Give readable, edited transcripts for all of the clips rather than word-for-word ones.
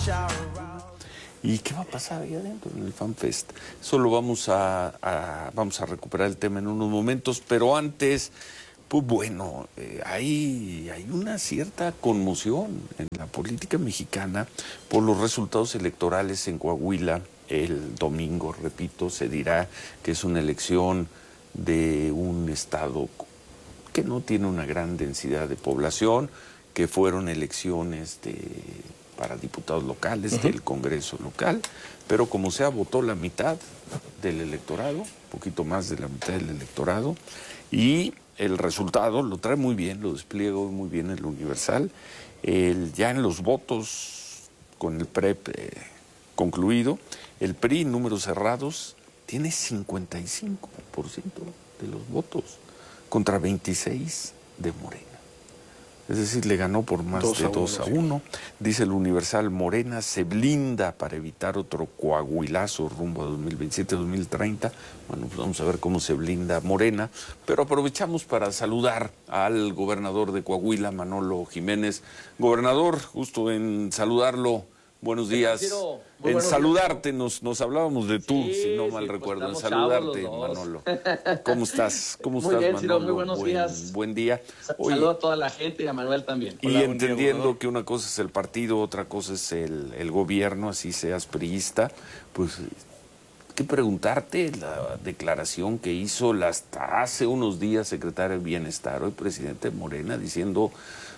¿Y qué va a pasar ahí adentro en el FanFest? Solo vamos a recuperar el tema en unos momentos, pero antes, pues bueno, hay una cierta conmoción en la política mexicana por los resultados electorales en Coahuila. El domingo, repito, se dirá que es una elección de un estado que no tiene una gran densidad de población, que fueron elecciones para diputados locales del Congreso local, pero como sea, votó la mitad del electorado, un poquito más de la mitad del electorado, y el resultado lo trae muy bien, lo despliega muy bien el Universal. Ya en los votos, con el PREP concluido, el PRI, números cerrados, tiene 55% de los votos, contra 26% de Morena. Es decir, le ganó por más de 2-1. Dice el Universal, Morena se blinda para evitar otro coahuilazo rumbo a 2027-2030. Bueno, pues vamos a ver cómo se blinda Morena. Pero aprovechamos para saludar al gobernador de Coahuila, Manolo Jiménez. Gobernador, gusto en saludarlo. Buenos días. En saludarte, nos hablábamos de tú, si no mal recuerdo. En saludarte, Manolo. ¿Cómo estás? ¿Cómo estás, bien, Manolo? Ciro, muy buenos días. Buen día. Saludo a toda la gente y a Manuel también. Hola, y entendiendo que una cosa es el partido, otra cosa es el gobierno, así seas priista, pues que preguntarte la declaración que hizo hasta hace unos días secretario de Bienestar, hoy presidente de Morena, diciendo: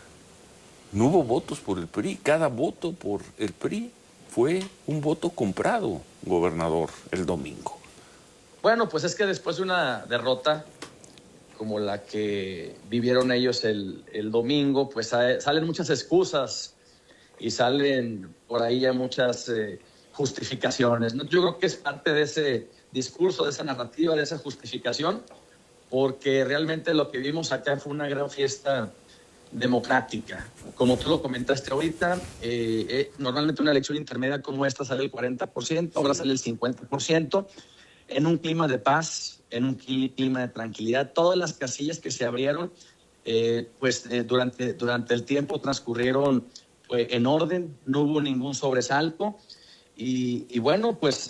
no hubo votos por el PRI, cada voto por el PRI fue un voto comprado, gobernador, el domingo. Bueno, pues es que después de una derrota como la que vivieron ellos el domingo, pues salen muchas excusas y salen por ahí ya muchas justificaciones, ¿no? Yo creo que es parte de ese discurso, de esa narrativa, de esa justificación, porque realmente lo que vimos acá fue una gran fiesta democrática. Como tú lo comentaste ahorita, normalmente una elección intermedia como esta sale el 40%, ahora sale el 50%, en un clima de paz, en un clima de tranquilidad. Todas las casillas que se abrieron, durante el tiempo transcurrieron en orden, no hubo ningún sobresalto. Y bueno, pues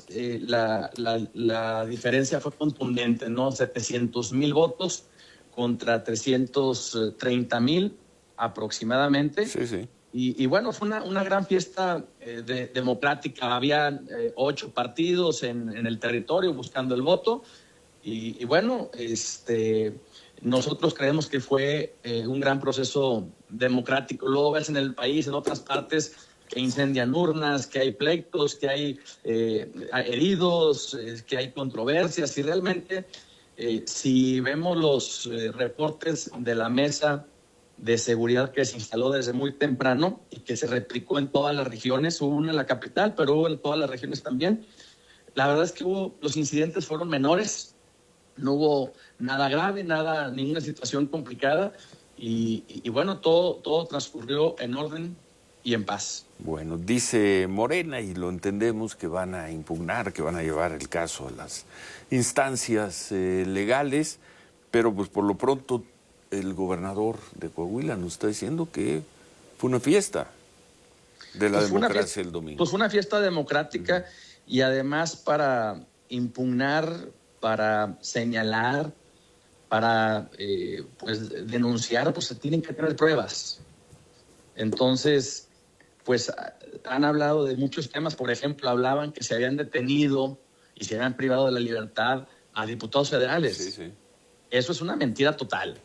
la diferencia fue contundente, ¿no? 700,000 votos contra 330,000 aproximadamente. Sí, sí. Y bueno, fue una gran fiesta democrática. Había 8 partidos en el territorio buscando el voto. Y bueno, nosotros creemos que fue un gran proceso democrático. Luego ves en el país, en otras partes, que incendian urnas, que hay pleitos, que hay heridos, que hay controversias. Y realmente, si vemos los reportes de la mesa de seguridad que se instaló desde muy temprano y que se replicó en todas las regiones, hubo una en la capital, pero hubo en todas las regiones también, la verdad es que los incidentes fueron menores, no hubo nada grave, ninguna situación complicada y bueno, todo transcurrió en orden y en paz. Bueno, dice Morena, y lo entendemos, que van a impugnar, que van a llevar el caso a las instancias legales, pero pues por lo pronto el gobernador de Coahuila nos está diciendo que fue una fiesta de la democracia el domingo. Pues fue una fiesta democrática y además para impugnar, para señalar, para pues denunciar, pues se tienen que tener pruebas. Entonces, pues han hablado de muchos temas. Por ejemplo, hablaban que se habían detenido y se habían privado de la libertad a diputados federales. Sí, sí. Eso es una mentira total.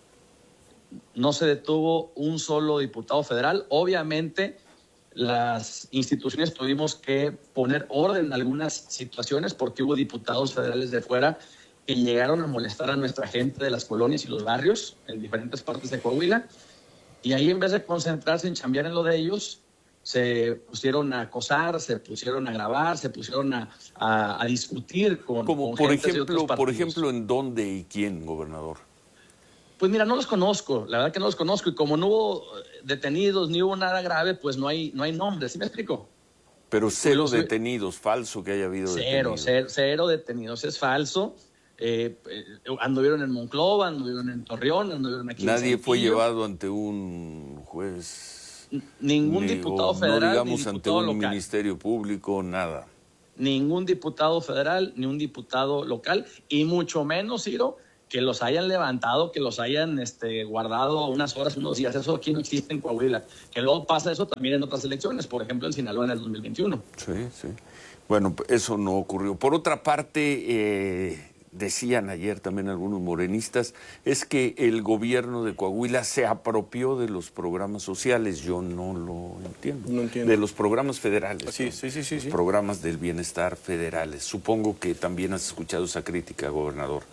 No se detuvo un solo diputado federal. Obviamente, las instituciones tuvimos que poner orden en algunas situaciones porque hubo diputados federales de fuera que llegaron a molestar a nuestra gente de las colonias y los barrios en diferentes partes de Coahuila. Y ahí, en vez de concentrarse en chambear en lo de ellos, se pusieron a acosar, se pusieron a grabar, se pusieron a discutir con gente de otros partidos. Por ejemplo, ¿en dónde y quién, gobernador? Pues mira, no los conozco, la verdad que no los conozco, y como no hubo detenidos ni hubo nada grave, pues no hay nombres, ¿sí me explico? Pero cero detenidos, falso que haya habido detenidos. Cero detenidos, es falso. Anduvieron en Monclova, anduvieron en Torreón, anduvieron aquí en Nadie Saltillo. fue llevado ante un juez Ningún diputado federal, no digamos ni ante diputado un local. ministerio público, nada. Ningún diputado federal, ni un diputado local, y mucho menos, Ciro, que los hayan levantado, que los hayan guardado unas horas, unos días. Eso aquí no existe en Coahuila. Que luego pasa eso también en otras elecciones, por ejemplo en Sinaloa en el 2021. Sí, sí. Bueno, eso no ocurrió. Por otra parte, decían ayer también algunos morenistas, es que el gobierno de Coahuila se apropió de los programas sociales. Yo no lo entiendo. No entiendo. De los programas federales. Sí, ¿no? sí. Los programas del bienestar federales. Supongo que también has escuchado esa crítica, gobernador.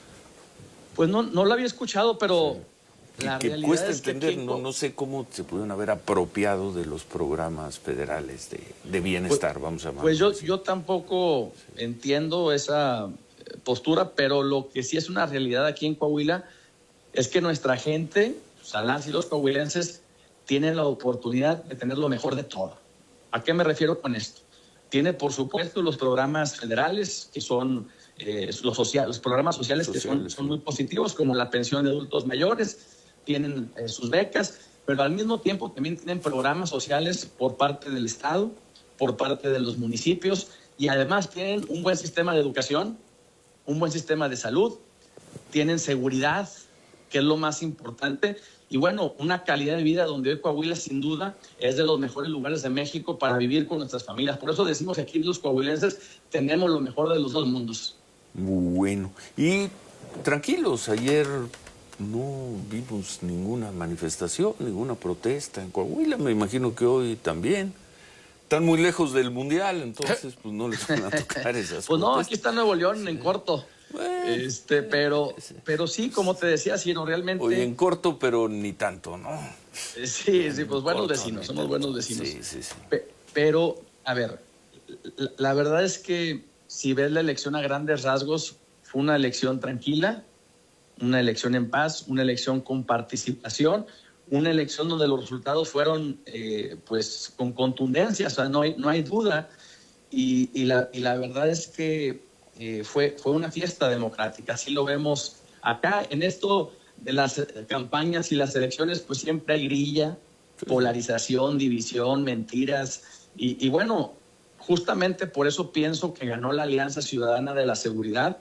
Pues no lo había escuchado, pero la que realidad cuesta es que entender, no sé cómo se pudieron haber apropiado de los programas federales de bienestar, vamos a llamarlo. Pues yo tampoco entiendo esa postura, pero lo que sí es una realidad aquí en Coahuila es que nuestra gente, las y los coahuilenses, tienen la oportunidad de tener lo mejor de todo. ¿A qué me refiero con esto? Tiene, por supuesto, los programas federales, que son los programas sociales que son muy positivos, como la pensión de adultos mayores, tienen sus becas, pero al mismo tiempo también tienen programas sociales por parte del Estado, por parte de los municipios, y además tienen un buen sistema de educación, un buen sistema de salud, tienen seguridad, que es lo más importante, y bueno, una calidad de vida donde hoy Coahuila sin duda es de los mejores lugares de México para vivir con nuestras familias. Por eso decimos que aquí los coahuilenses tenemos lo mejor de los dos mundos. Bueno, y tranquilos, ayer no vimos ninguna manifestación, ninguna protesta en Coahuila, me imagino que hoy también. Están muy lejos del Mundial, entonces pues no les van a tocar esas Pues no, protestas. aquí está Nuevo León en corto. Bueno, pero sí, como te decía, Ciro, realmente... Oye, en corto, pero ni tanto, ¿no? Sí, pues buenos vecinos, somos buenos vecinos. Sí. Pero, a ver, la verdad es que si ves la elección a grandes rasgos, fue una elección tranquila, una elección en paz, una elección con participación, una elección donde los resultados fueron pues con contundencia, o sea, no hay duda. Y la verdad es que fue una fiesta democrática, así lo vemos acá. En esto de las campañas y las elecciones, pues siempre hay grilla, polarización, división, mentiras, y bueno, justamente por eso pienso que ganó la Alianza Ciudadana de la Seguridad,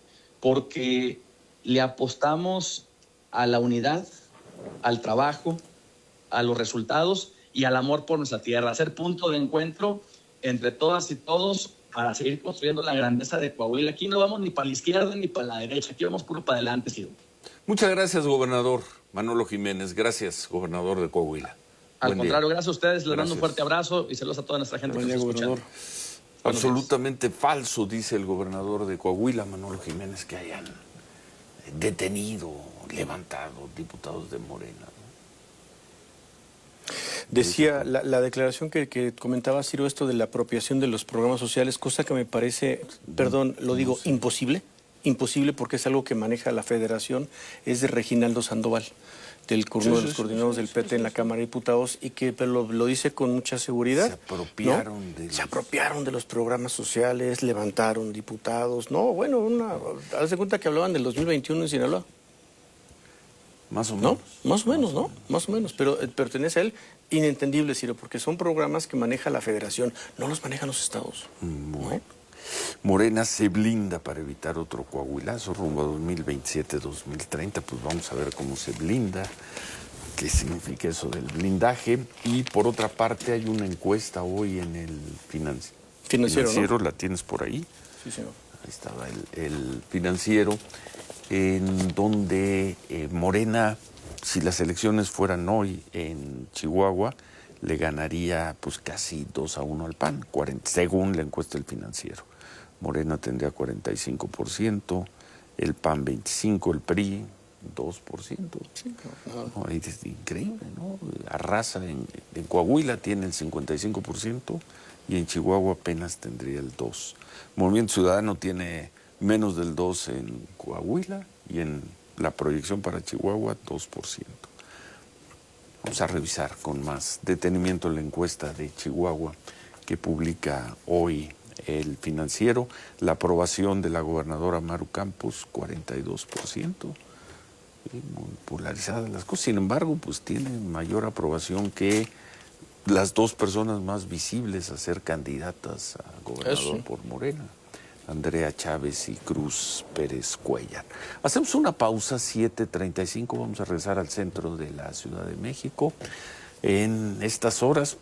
porque le apostamos a la unidad, al trabajo, a los resultados y al amor por nuestra tierra, a ser punto de encuentro entre todas y todos para seguir construyendo la grandeza de Coahuila. Aquí no vamos ni para la izquierda ni para la derecha, aquí vamos puro para adelante, Ciro. Muchas gracias, gobernador Manolo Jiménez. Gracias, gobernador de Coahuila. Al contrario, gracias a ustedes. Les mando un fuerte abrazo y saludos a toda nuestra gente. Buen día, gobernador. Absolutamente falso, dice el gobernador de Coahuila, Manolo Jiménez, que hayan detenido, levantado diputados de Morena. Decía la declaración que comentaba Ciro, esto de la apropiación de los programas sociales, cosa que me parece, perdón, lo digo, imposible porque es algo que maneja la federación, es de Reginaldo Sandoval, uno de los coordinadores del PT en la Cámara de Diputados, y que lo dice con mucha seguridad. Se apropiaron de los programas sociales, levantaron diputados. No, bueno, haz de cuenta que hablaban del 2021 en Sinaloa. Más o menos. ¿No? Más o menos, pero pertenece a él. Inentendible, Ciro, porque son programas que maneja la federación, no los manejan los estados. Bueno. Morena se blinda para evitar otro coahuilazo rumbo a 2027-2030, pues vamos a ver cómo se blinda, qué significa eso del blindaje. Y por otra parte hay una encuesta hoy en el financiero, ¿no? ¿La tienes por ahí? Sí, señor. Ahí estaba el financiero, en donde Morena, si las elecciones fueran hoy en Chihuahua, le ganaría pues casi 2-1 al PAN, según la encuesta del financiero. Morena tendría 45%, el PAN 25%, el PRI 2%. Sí, no, es increíble, ¿no? Arrasa en Coahuila tiene el 55% y en Chihuahua apenas tendría el 2%. Movimiento Ciudadano tiene menos del 2% en Coahuila y en la proyección para Chihuahua 2%. Vamos a revisar con más detenimiento la encuesta de Chihuahua que publica hoy el financiero. La aprobación de la gobernadora Maru Campos, 42%. Muy polarizadas las cosas. Sin embargo, pues tiene mayor aprobación que las dos personas más visibles a ser candidatas a gobernador Eso. por Morena, Andrea Chávez y Cruz Pérez Cuellar. Hacemos una pausa, 7:35, vamos a regresar al centro de la Ciudad de México. En estas horas